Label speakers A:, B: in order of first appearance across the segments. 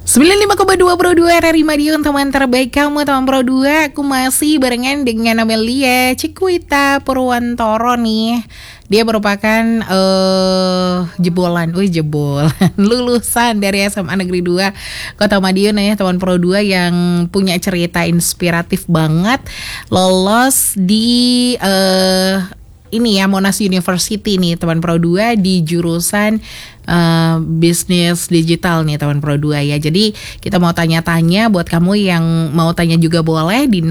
A: 95,2 Pro 2 RRI Madiun, teman terbaik kamu, teman Pro 2. Aku masih barengan dengan Amelia Cikwita Purwantoro nih. Dia merupakan jebolan lulusan dari SMA Negeri 2 Kota Madiun ya, teman Pro 2 yang punya cerita inspiratif banget. Lolos di ini ya, Monash University nih teman Pro 2 di jurusan bisnis digital nih teman Pro 2 ya. Jadi kita mau tanya-tanya, buat kamu yang mau tanya juga boleh di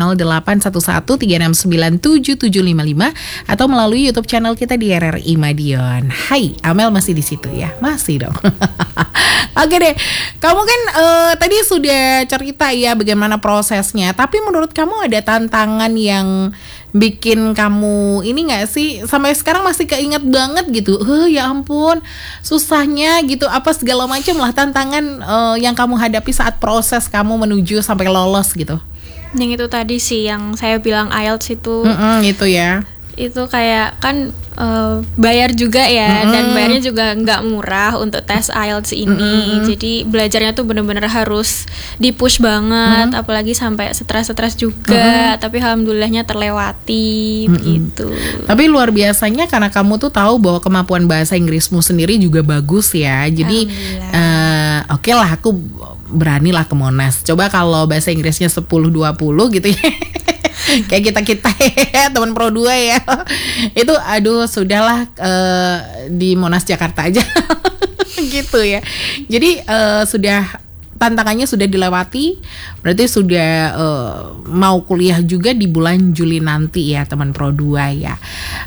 A: 0811369755 atau melalui YouTube channel kita di RRI Madiun. Hai, Amel masih di situ ya? Masih dong. Oke deh, kamu kan tadi sudah cerita ya bagaimana prosesnya. Tapi menurut kamu ada tantangan yang bikin kamu ini gak sih, sampai sekarang masih keinget banget gitu? Ya ampun, susahnya gitu, apa segala macam lah tantangan yang kamu hadapi saat proses kamu menuju sampai lolos gitu.
B: Yang itu tadi sih yang saya bilang IELTS itu.
A: Itu ya.
B: Itu kayak kan bayar juga ya, dan bayarnya juga nggak murah untuk tes IELTS ini. Jadi belajarnya tuh bener-bener harus di-push banget, apalagi sampai stres-stres juga. Tapi alhamdulillahnya terlewati gitu. Tapi
A: luar biasanya karena kamu tuh tahu bahwa kemampuan bahasa Inggrismu sendiri juga bagus ya. Jadi oke lah, aku beranilah ke Monash. Coba kalau bahasa Inggrisnya 10-20 gitu ya. Kayak kita ya, teman Pro 2 ya. Itu aduh sudahlah, di Monash Jakarta aja. Gitu ya. Jadi tantangannya sudah dilewati, berarti sudah mau kuliah juga di bulan Juli nanti ya teman Pro 2 ya.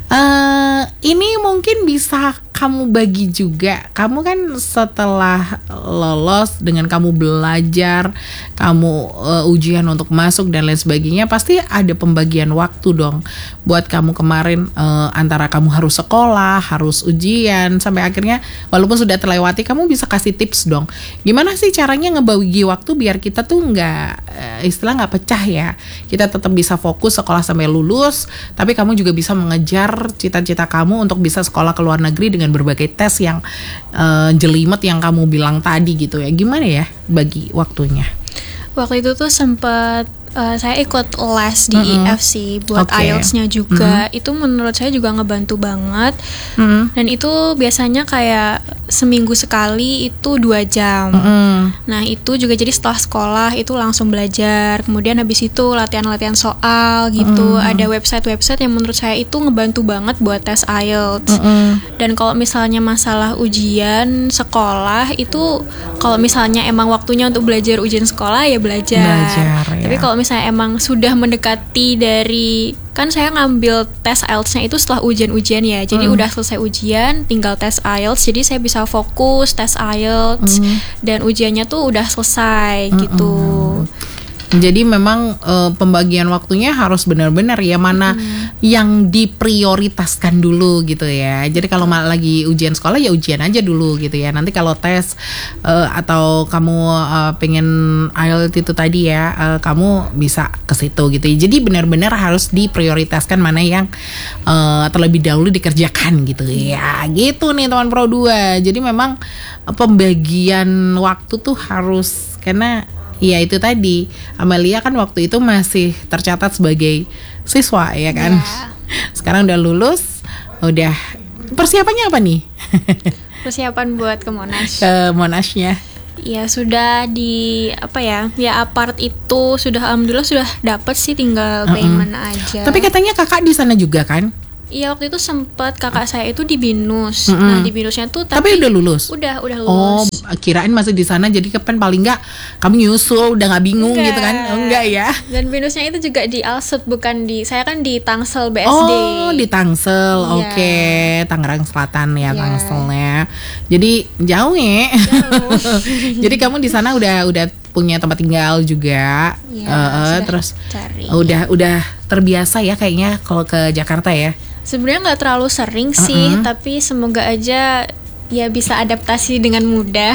A: Ini mungkin bisa kamu bagi juga. Kamu kan setelah lolos, dengan kamu belajar, kamu ujian untuk masuk dan lain sebagainya, pasti ada pembagian waktu dong buat kamu kemarin, antara kamu harus sekolah, harus ujian, sampai akhirnya walaupun sudah terlewati, kamu bisa kasih tips dong. Gimana sih caranya ngebagi waktu biar kita tuh nggak nggak pecah ya. Kita tetap bisa fokus sekolah sampai lulus, tapi kamu juga bisa mengejar cita-cita kamu untuk bisa sekolah ke luar negeri dengan berbagai tes yang jelimet yang kamu bilang tadi gitu ya. Gimana ya bagi waktunya?
B: Waktu itu tuh sempat saya ikut les di IFC buat IELTS-nya juga. Itu menurut saya juga ngebantu banget. Dan itu biasanya kayak seminggu sekali itu 2 jam. Nah itu juga jadi setelah sekolah itu langsung belajar. Kemudian habis itu latihan-latihan soal gitu. Ada website-website yang menurut saya itu ngebantu banget buat tes IELTS. Dan kalau misalnya masalah ujian sekolah itu, kalau misalnya emang waktunya untuk belajar ujian sekolah ya belajar. Tapi kalau misalnya emang sudah mendekati dari, kan saya ngambil tes IELTS-nya itu setelah ujian-ujian ya. Jadi udah selesai ujian, tinggal tes IELTS. Jadi saya bisa fokus tes IELTS dan ujiannya tuh udah selesai gitu.
A: Jadi memang pembagian waktunya harus benar-benar ya, mana yang diprioritaskan dulu gitu ya. Jadi kalau lagi ujian sekolah ya ujian aja dulu gitu ya. Nanti kalau tes atau kamu pengen IELTS itu tadi ya, kamu bisa ke situ gitu ya. Jadi benar-benar harus diprioritaskan mana yang terlebih dahulu dikerjakan gitu ya. Gitu nih teman Pro 2. Jadi memang pembagian waktu tuh harus, karena ya itu tadi, Amelia kan waktu itu masih tercatat sebagai siswa ya kan. Sekarang udah lulus, udah persiapannya apa nih?
B: Persiapan buat ke Monash.
A: Ke Monashnya.
B: Ya sudah di apart itu sudah, alhamdulillah sudah dapet sih, tinggal payment aja.
A: Tapi katanya kakak di sana juga kan?
B: Iya, waktu itu sempat kakak saya itu di BINUS. Nah di BINUSnya tuh
A: tapi udah lulus?
B: Udah lulus.
A: Oh, kirain masih di sana, jadi kan paling nggak kamu nyusul udah nggak bingung gitu kan? Enggak ya?
B: Dan BINUSnya itu juga di Alsut, bukan di, saya kan di Tangsel BSD.
A: Oh, di Tangsel. Iya. Oke, Tangerang Selatan ya, Tangselnya. Jadi jauh ya. Jadi kamu di sana udah punya tempat tinggal juga. Terus cari. Udah terbiasa ya kayaknya kalau ke Jakarta ya.
B: Sebenarnya nggak terlalu sering sih, tapi semoga aja ya bisa adaptasi dengan mudah.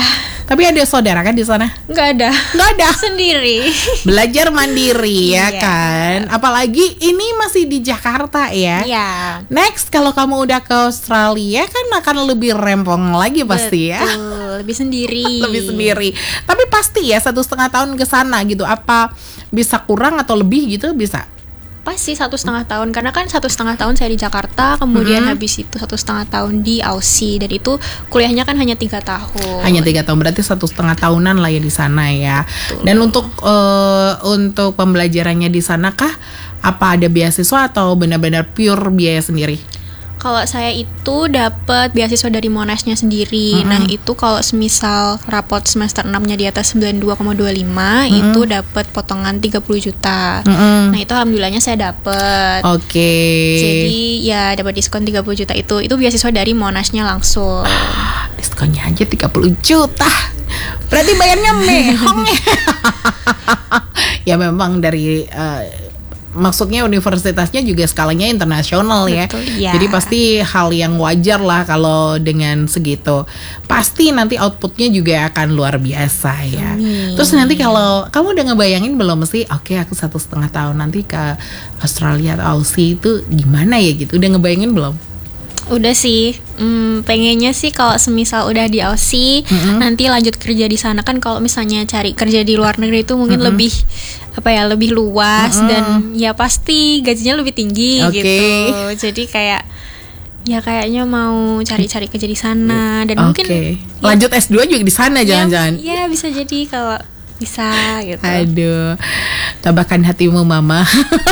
A: Tapi ada saudara kan di sana?
B: Nggak ada.
A: Nggak ada.
B: Sendiri.
A: Belajar mandiri ya
B: Iya.
A: kan. Apalagi ini masih di Jakarta ya.
B: Iya.
A: Next kalau kamu udah ke Australia kan akan lebih rempong lagi pasti ya.
B: Betul, lebih sendiri.
A: Lebih sendiri. Tapi pasti ya 1,5 tahun ke sana gitu. Apa bisa kurang atau lebih gitu bisa?
B: Pasti 1,5 tahun, karena kan 1,5 tahun saya di Jakarta, kemudian habis itu 1,5 tahun di Aussie, dan itu kuliahnya kan hanya 3 tahun.
A: Hanya 3 tahun, berarti 1,5 tahunan lah ya di sana ya.
B: Betul.
A: Dan untuk pembelajarannya di sana kah? Apa ada beasiswa atau benar-benar pure biaya sendiri?
B: Kalau saya itu dapat beasiswa dari Monasnya sendiri. Nah, itu kalau semisal rapot semester 6-nya di atas 92,25 itu dapat potongan 30 juta. Nah, itu alhamdulillahnya saya dapat.
A: Oke.
B: Jadi ya dapat diskon 30 juta itu beasiswa dari Monasnya langsung.
A: Diskonnya aja 30 juta. Berarti bayarnya mehong ya. Ya memang dari maksudnya universitasnya juga skalanya internasional ya.
B: Betul, ya.
A: Jadi pasti hal yang wajar lah kalau dengan segitu. Pasti nanti outputnya juga akan luar biasa ya. Terus nanti kalau kamu udah ngebayangin belum sih, oke aku 1,5 tahun nanti ke Australia atau Aussie itu gimana ya gitu? Udah ngebayangin belum?
B: Udah sih, pengennya sih kalau semisal udah di Aussie, nanti lanjut kerja di sana. Kan kalau misalnya cari kerja di luar negeri itu mungkin lebih lebih luas dan ya pasti gajinya lebih tinggi gitu. Jadi kayaknya mau cari-cari kerja di sana dan mungkin
A: lanjut S2 juga di sana jangan-jangan.
B: Ya bisa jadi kalau bisa gitu.
A: Aduh, tabahkan hatimu mama.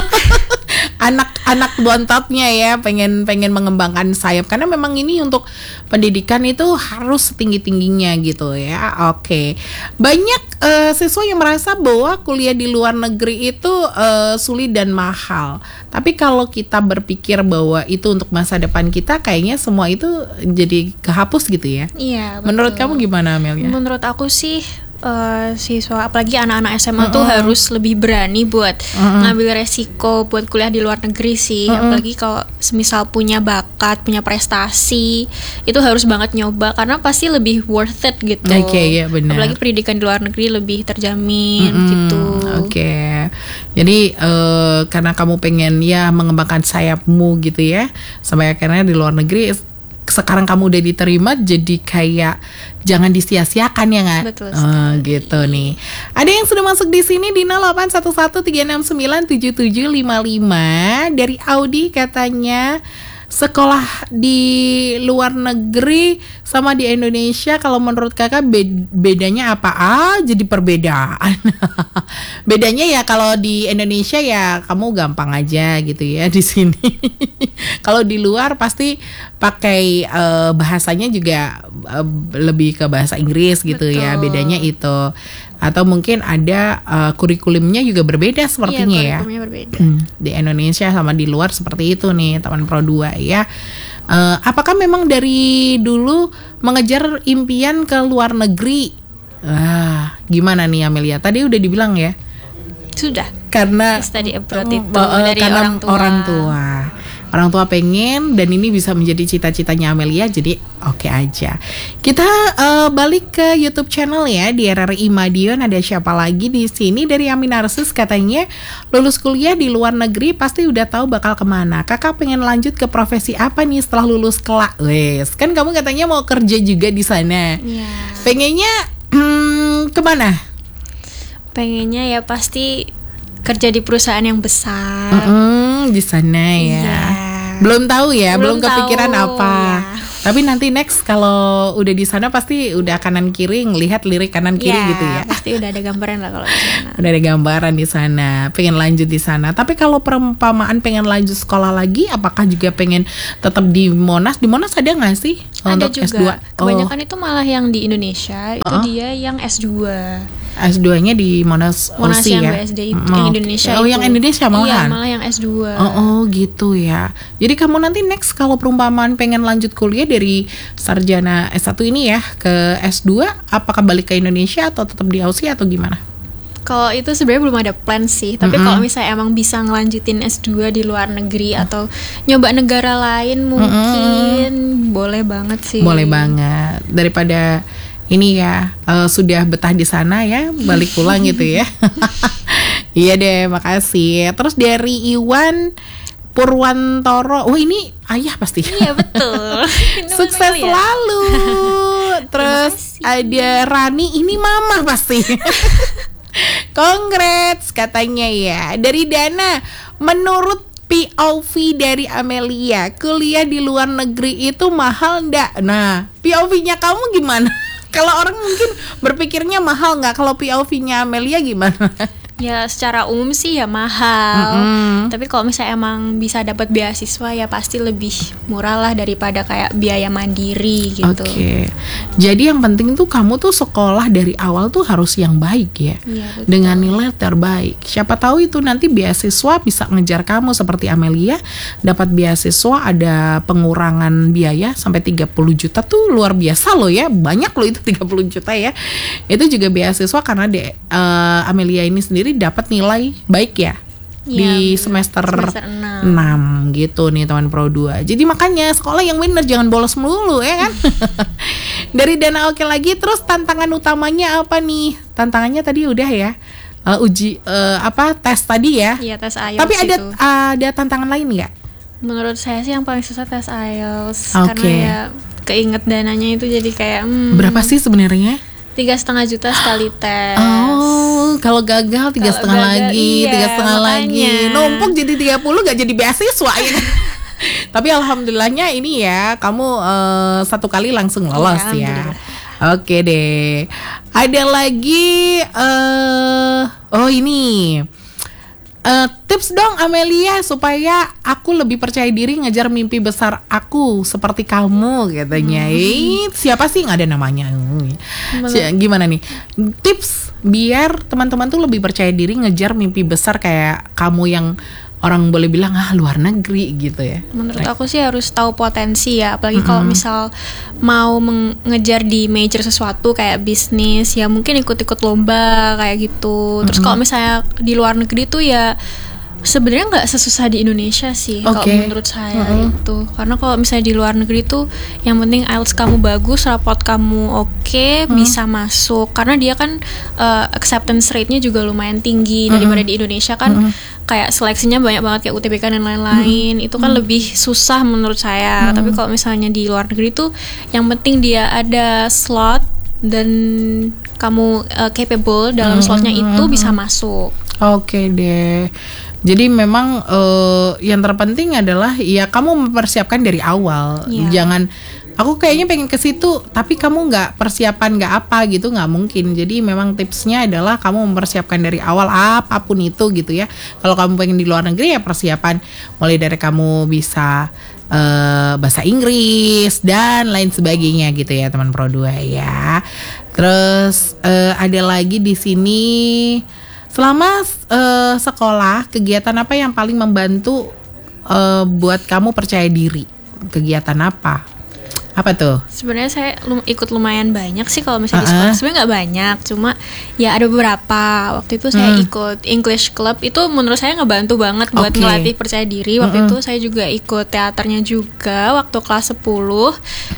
A: Anak bontotnya ya pengen mengembangkan sayap, karena memang ini untuk pendidikan itu harus tinggi-tingginya gitu ya. Oke. Banyak siswa yang merasa bahwa kuliah di luar negeri itu sulit dan mahal. Tapi kalau kita berpikir bahwa itu untuk masa depan kita, kayaknya semua itu jadi kehapus gitu ya.
B: Iya, betul.
A: Menurut kamu gimana, Amelia?
B: Menurut aku sih siswa apalagi anak-anak SMA tuh harus lebih berani buat ngambil resiko buat kuliah di luar negeri sih. Apalagi kalau semisal punya bakat, punya prestasi, itu harus banget nyoba karena pasti lebih worth it gitu.
A: Iya benar.
B: Apalagi pendidikan di luar negeri lebih terjamin gitu.
A: Oke. Jadi karena kamu pengen ya mengembangkan sayapmu gitu ya, sampai akhirnya di luar negeri sekarang kamu udah diterima, jadi kayak jangan disia-siakan ya nggak?
B: Betul sekali.
A: Gitu nih. Ada yang sudah masuk di sini di 0811369775 dari Audi, katanya sekolah di luar negeri sama di Indonesia, kalau menurut kakak bedanya apa? Jadi perbedaan. Bedanya ya kalau di Indonesia ya kamu gampang aja gitu ya di sini. Kalau di luar pasti pakai bahasanya juga lebih ke bahasa Inggris gitu. Betul. Ya. Bedanya itu. Atau mungkin ada kurikulumnya juga berbeda sepertinya ya.
B: Kurikulumnya berbeda.
A: Di Indonesia sama di luar seperti itu nih, Taman Pro 2 ya. Apakah memang dari dulu mengejar impian ke luar negeri? Gimana nih Amelia? Tadi udah dibilang ya.
B: Sudah.
A: Karena
B: study abroad itu dari
A: karena
B: orang tua.
A: Orang tua pengen, dan ini bisa menjadi cita-citanya Amelia, jadi oke aja. Kita balik ke YouTube channel ya, di RRI Madiun. Ada siapa lagi di sini? Dari Amin Narsis, katanya lulus kuliah di luar negeri pasti udah tahu bakal kemana. Kakak pengen lanjut ke profesi apa nih setelah lulus kelak? Wes, kan kamu katanya mau kerja juga di sana.
B: Iya.
A: Pengennya kemana?
B: Pengennya ya pasti kerja di perusahaan yang besar.
A: Di sana ya.
B: Iya.
A: Belum tahu ya, belum kepikiran
B: tahu,
A: apa.
B: ya.
A: Tapi nanti next kalau udah di sana pasti udah kanan kiri ngelihat lirik kanan kiri gitu ya.
B: Pasti udah ada gambaran lah kalau di sana.
A: Udah ada gambaran di sana, pengen lanjut di sana. Tapi kalau perumpamaan pengen lanjut sekolah lagi, apakah juga pengen tetap di Monas? Di Monas ada nggak sih
B: ada
A: untuk
B: juga.
A: S2?
B: Kebanyakan itu malah yang di Indonesia itu dia yang S2.
A: S2-nya di Monas
B: Monas yang
A: ya?
B: BSD itu, yang Indonesia
A: itu. Yang Indonesia malahan?
B: Iya, malah yang S2.
A: Gitu ya. Jadi kamu nanti next kalau perumpamaan pengen lanjut kuliah dari sarjana S1 ini ya ke S2, apakah balik ke Indonesia atau tetap di Aussie atau gimana?
B: Kalau itu sebenarnya belum ada plan sih. Tapi kalau misalnya emang bisa ngelanjutin S2 di luar negeri atau nyoba negara lain mungkin boleh banget sih.
A: Boleh banget. Daripada ini ya sudah betah di sana ya, balik pulang gitu ya. Iya deh, makasih. Terus dari Iwan Purwantoro, oh ini ayah pasti.
B: Iya betul.
A: Sukses selalu. Terus ada Rani, ini mama pasti. Congrats katanya ya. Dari Dana, menurut POV dari Amelia, kuliah di luar negeri itu mahal ndak? Nah, POV-nya kamu gimana? Kalau orang mungkin berpikirnya mahal nggak, kalau POV-nya Amelia gimana?
B: Ya secara umum sih ya mahal. Tapi kalau misalnya emang bisa dapat beasiswa ya pasti lebih murah lah daripada kayak biaya mandiri gitu.
A: Oke. Jadi yang penting tuh kamu tuh sekolah dari awal tuh harus yang baik ya.
B: Iya, betul.
A: Dengan nilai terbaik. Siapa tahu itu nanti beasiswa bisa ngejar kamu seperti Amelia, dapat beasiswa ada pengurangan biaya sampai 30 juta tuh luar biasa loh ya. Banyak loh itu 30 juta ya. Itu juga beasiswa karena Amelia ini sendiri dapat nilai baik ya di semester 6 gitu nih teman Pro 2. Jadi makanya sekolah yang bener, jangan bolos melulu ya kan. Dari Dana oke lagi. Terus tantangan utamanya apa nih? Tantangannya tadi udah ya, tes tadi ya.
B: Iya, tes IELTS.
A: Tapi ada tantangan lain nggak?
B: Menurut saya sih yang paling susah tes IELTS. Karena ya keinget dananya itu jadi kayak
A: berapa sih sebenarnya?
B: 3,5 juta sekali tes.
A: Oh, kalau gagal 3,5 lagi, 3,5 lagi. Numpuk jadi 30 gak jadi beasiswa ya. Tapi alhamdulillahnya ini ya, kamu 1 kali langsung lolos ya. Oke deh. Ada lagi oh ini. Tips dong Amelia supaya aku lebih percaya diri ngejar mimpi besar aku seperti kamu katanya. Siapa sih, nggak ada namanya. Gimana nih tips biar teman-teman tuh lebih percaya diri ngejar mimpi besar kayak kamu yang orang boleh bilang luar negeri gitu ya?
B: Menurut aku sih harus tahu potensi ya, apalagi kalau misal mau mengejar di major sesuatu kayak bisnis ya mungkin ikut-ikut lomba kayak gitu. Terus kalau misalnya di luar negeri tuh ya sebenarnya nggak sesusah di Indonesia sih kalau menurut saya itu. Karena kalau misalnya di luar negeri tuh yang penting IELTS kamu bagus, raport kamu oke, bisa masuk. Karena dia kan acceptance rate-nya juga lumayan tinggi daripada di Indonesia kan. Kayak seleksinya banyak banget kayak UTBK dan lain-lain. Itu kan lebih susah menurut saya. Tapi kalau misalnya di luar negeri tuh yang penting dia ada slot dan kamu capable dalam slotnya itu bisa masuk.
A: Oke deh. Jadi memang yang terpenting adalah ya kamu mempersiapkan dari awal. Jangan aku kayaknya pengen ke situ tapi kamu nggak persiapan nggak apa gitu, nggak mungkin. Jadi memang tipsnya adalah kamu mempersiapkan dari awal apapun itu gitu ya. Kalau kamu pengen di luar negeri ya persiapan mulai dari kamu bisa bahasa Inggris dan lain sebagainya gitu ya teman Pro 2 ya. Terus ada lagi di sini, selama sekolah kegiatan apa yang paling membantu buat kamu percaya diri? Kegiatan apa? Apa tuh?
B: Sebenarnya saya ikut lumayan banyak sih kalau misalnya di sekolah. Sebenarnya nggak banyak, cuma ya ada beberapa. Waktu itu saya ikut English Club, itu menurut saya ngebantu banget buat ngelatih percaya diri. Waktu itu saya juga ikut teaternya juga waktu kelas 10,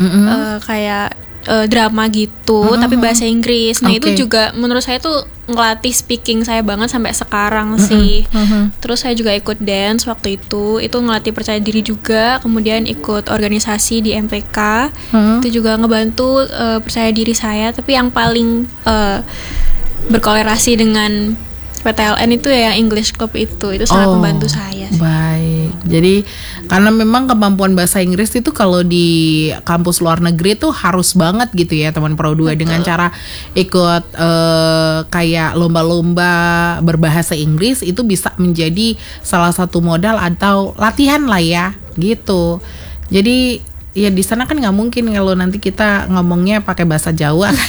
B: kayak drama gitu, tapi bahasa Inggris. Nah itu juga menurut saya tuh ngelatih speaking saya banget sampai sekarang sih. Terus saya juga ikut dance waktu itu ngelatih percaya diri juga. Kemudian ikut organisasi di MPK, itu juga ngebantu percaya diri saya. Tapi yang paling berkolerasi dengan PTLN itu ya English Club itu sangat membantu saya sih.
A: Baik. Jadi karena memang kemampuan bahasa Inggris itu kalau di kampus luar negeri tuh harus banget gitu ya teman Pro 2. Dengan cara ikut kayak lomba-lomba berbahasa Inggris itu bisa menjadi salah satu modal atau latihan lah ya gitu. Jadi ya di sana kan nggak mungkin kalau nanti kita ngomongnya pakai bahasa Jawa kan.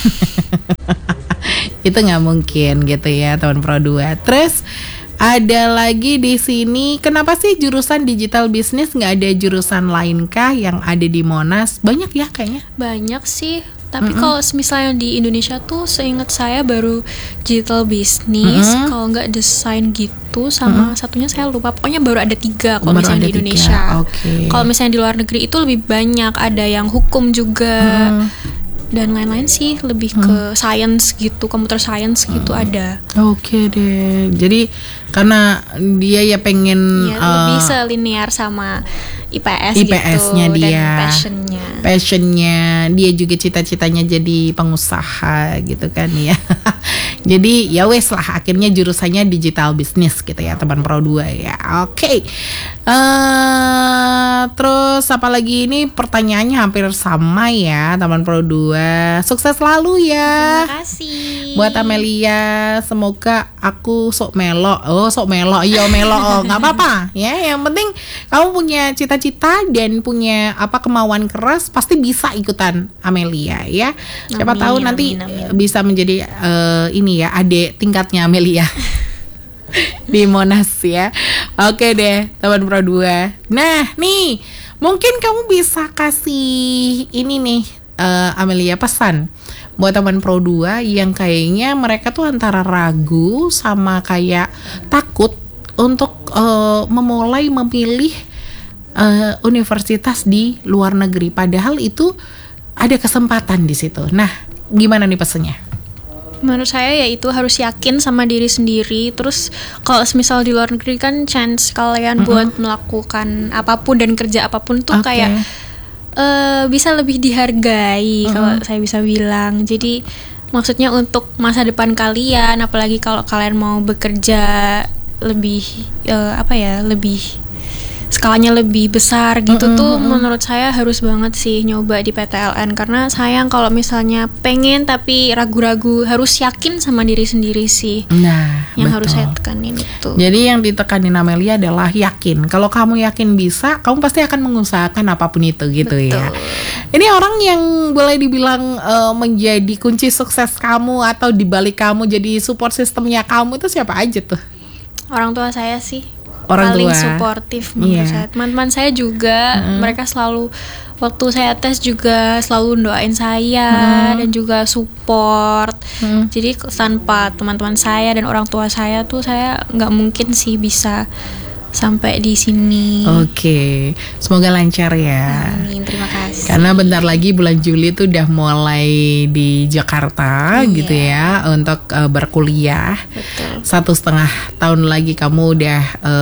A: Itu nggak mungkin gitu ya teman Pro 2. Terus ada lagi di sini, kenapa sih jurusan digital business nggak ada jurusan lain kah yang ada di Monas? Banyak ya kayaknya.
B: Banyak sih. Tapi kalau misalnya di Indonesia tuh seingat saya baru digital business, kalau nggak desain gitu, sama satunya saya lupa. Pokoknya baru ada 3 kalau misalnya di Indonesia. Kalau misalnya di luar negeri itu lebih banyak, ada yang hukum juga. dan lain-lain sih, lebih ke science gitu, computer science gitu ada.
A: Oke deh. Jadi karena dia ya pengen
B: lebih selinear sama
A: IPS-nya
B: gitu,
A: dia.
B: dan
A: Passionnya dia juga cita-citanya jadi pengusaha gitu kan ya. Jadi ya wes lah, akhirnya jurusannya digital business gitu ya teman Pro 2 ya. Oke. Terus apalagi ini pertanyaannya hampir sama ya teman Pro 2. Sukses selalu ya.
B: Terima kasih.
A: Buat Amelia, semoga aku sok melo. Iya melo. Nggak apa-apa ya. Yang penting kamu punya cita-cita dan punya kemauan keras, pasti bisa ikutan Amelia ya. Siapa tahu nanti bisa menjadi ini ya, adik tingkatnya Amelia di Monas ya. Oke deh teman Pro 2. Nah nih, mungkin kamu bisa kasih ini nih Amelia, pesan buat teman Pro 2 yang kayaknya mereka tuh antara ragu sama kayak takut untuk memulai memilih universitas di luar negeri, padahal itu ada kesempatan di situ. Nah, gimana nih pesannya?
B: Menurut saya ya itu harus yakin sama diri sendiri. Terus kalau misal di luar negeri kan chance kalian buat melakukan apapun dan kerja apapun tuh kayak bisa lebih dihargai kalau saya bisa bilang. Jadi maksudnya untuk masa depan kalian, apalagi kalau kalian mau bekerja lebih lebih skalanya lebih besar gitu tuh menurut saya harus banget sih nyoba di PTLN, karena sayang kalau misalnya pengen tapi ragu-ragu. Harus yakin sama diri sendiri sih.
A: Nah,
B: yang
A: betul.
B: harus saya tekanin itu.
A: Jadi yang ditekanin Amelia adalah yakin. Kalau kamu yakin bisa, kamu pasti akan mengusahakan apapun itu gitu. Betul. Ya. Ini orang yang boleh dibilang menjadi kunci sukses kamu atau dibalik kamu jadi support sistemnya kamu itu siapa aja tuh?
B: Orang tua saya sih.
A: Orang
B: paling
A: tua
B: suportif menurut saya. Teman-teman saya juga mereka selalu, waktu saya tes juga selalu doain saya dan juga support. Jadi tanpa teman-teman saya dan orang tua saya tuh saya nggak mungkin sih bisa sampai di sini.
A: Oke, semoga lancar ya.
B: Amin, terima kasih.
A: Karena bentar lagi bulan Juli tuh udah mulai di Jakarta gitu ya untuk berkuliah. Betul. 1,5 tahun lagi kamu udah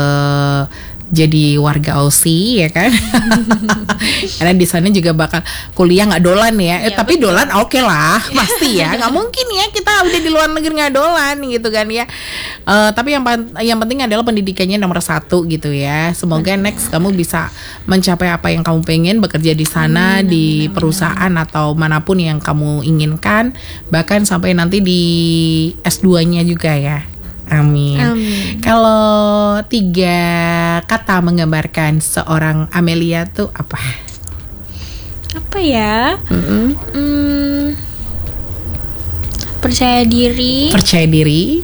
A: jadi warga Aussie ya kan. Karena di sana juga bakal kuliah nggak dolan ya. Tapi betul. Dolan oke lah pasti ya. Nggak mungkin ya kita udah di luar negeri nggak dolan gitu kan ya. Tapi yang penting adalah pendidikannya nomor 1 gitu ya. Semoga next kamu bisa mencapai apa yang kamu pengen, bekerja di sana, di perusahaan atau manapun yang kamu inginkan, bahkan sampai nanti di S2-nya juga ya. Amin. Kalau 3 kata menggambarkan seorang Amelia tuh apa?
B: Apa ya? Percaya diri.
A: Percaya diri.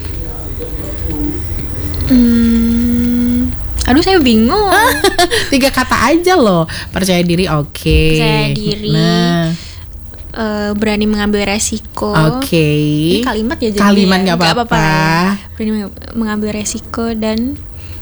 B: Aduh saya bingung.
A: 3 kata aja loh. Percaya diri, oke.
B: Percaya diri.
A: Nah.
B: Berani mengambil resiko.
A: Oke.
B: Ini kalimat ya jadi.
A: Kalimat nggak apa-apa.
B: Berani mengambil resiko dan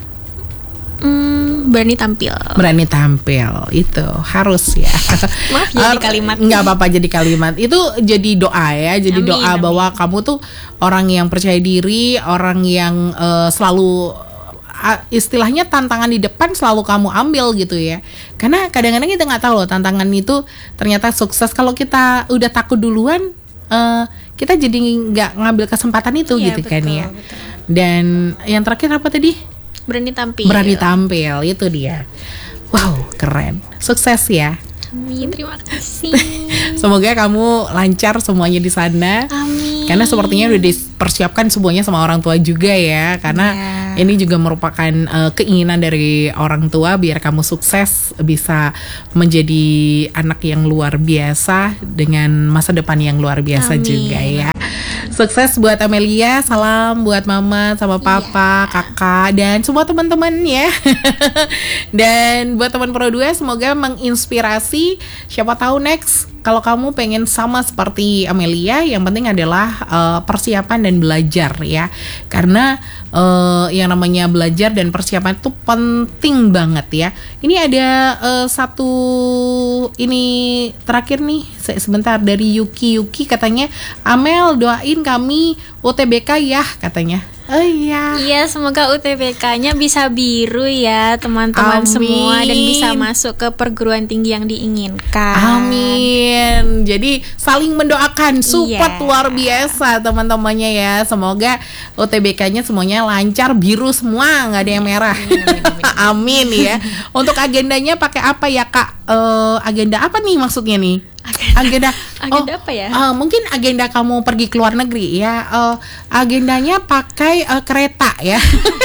B: berani tampil.
A: Berani tampil itu harus ya.
B: Maaf jadi kalimat.
A: Nggak apa-apa jadi kalimat. Itu jadi doa ya. Jadi doa bahwa kamu tuh orang yang percaya diri, orang yang selalu istilahnya tantangan di depan selalu kamu ambil gitu ya. Karena kadang-kadang kita nggak tahu loh tantangan itu ternyata sukses kalau kita udah takut duluan, kita jadi nggak ngambil kesempatan itu gitu kan ya. Betul. Dan yang terakhir apa tadi?
B: Berani tampil.
A: Berani tampil, itu dia. Wow, keren. Sukses ya.
B: Amin, terima kasih.
A: Semoga kamu lancar semuanya di sana.
B: Amin.
A: Karena sepertinya udah dipersiapkan semuanya sama orang tua juga ya. Karena ini juga merupakan keinginan dari orang tua biar kamu sukses, bisa menjadi anak yang luar biasa dengan masa depan yang luar biasa. Amin. Juga ya. Sukses buat Amelia, salam buat mama sama papa, kakak dan semua teman-teman ya. Dan buat teman Pro 2 semoga menginspirasi, siapa tahu next kalau kamu pengen sama seperti Amelia, yang penting adalah persiapan dan belajar ya. Karena yang namanya belajar dan persiapan itu penting banget ya. Ini ada satu ini terakhir nih sebentar dari Yuki katanya, Amel doain kami UTBK ya katanya. Oh iya.
B: Iya, semoga UTBK-nya bisa biru ya teman-teman semua, dan bisa masuk ke perguruan tinggi yang diinginkan.
A: Amin. Jadi saling mendoakan, support luar biasa teman-temannya ya. Semoga UTBK-nya semuanya lancar, biru semua, nggak ada yang merah. Amin ya. Untuk agendanya pakai apa ya Kak? Agenda apa nih maksudnya nih? Agenda
B: apa ya?
A: Mungkin agenda kamu pergi ke luar negeri ya. Agendanya pakai kereta ya.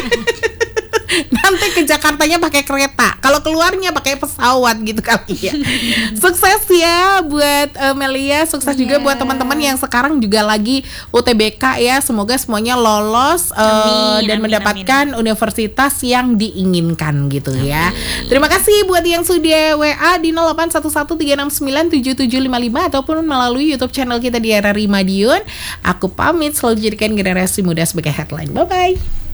A: Nanti ke Jakartanya pakai kereta, kalau keluarnya pakai pesawat gitu kali ya. Sukses ya buat Melia, sukses juga buat teman-teman yang sekarang juga lagi UTBK ya. Semoga semuanya lolos dan mendapatkan universitas yang diinginkan gitu ya. Terima kasih buat yang sudah WA di 081136977755 ataupun melalui YouTube channel kita di RRI Madiun. Aku pamit, selalu jadikan generasi muda sebagai headline. Bye bye.